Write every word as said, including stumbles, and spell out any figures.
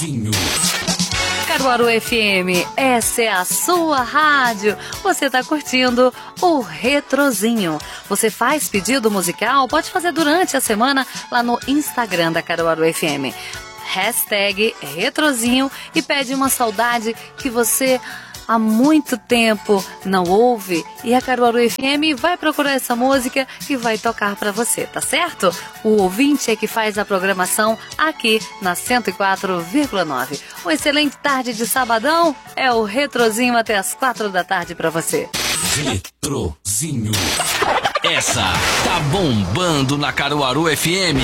Caruaru F M, essa é a sua rádio. Você tá curtindo o Retrozinho. Você faz pedido musical? Pode fazer durante a semana lá no Instagram da Caruaru F M. Hashtag Retrozinho e pede uma saudade que você há muito tempo não ouve, e a Caruaru F M vai procurar essa música e vai tocar pra você, tá certo? O ouvinte é que faz a programação aqui na cento e quatro vírgula nove. Uma excelente tarde de sabadão, é o Retrozinho até as quatro da tarde pra você. Retrozinho. Essa tá bombando na Caruaru F M.